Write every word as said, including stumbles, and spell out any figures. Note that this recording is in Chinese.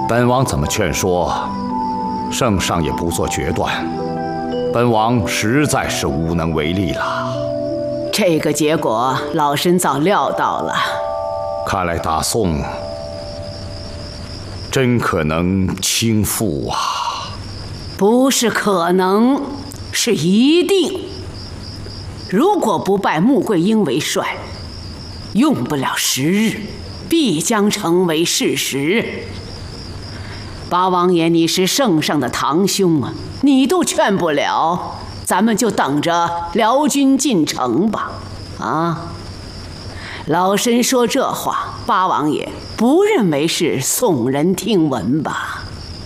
本王怎么劝说，圣上也不做决断，本王实在是无能为力了。 这个结果，老身早料到了。 看来大宋真可能倾覆啊！ 不是可能，是一定。如果不拜穆桂英为帅，用不了十日，必将成为事实。八王爷，你是圣上的堂兄啊，你都劝不了，咱们就等着辽军进城吧。啊，老身说这话，八王爷不认为是耸人听闻吧？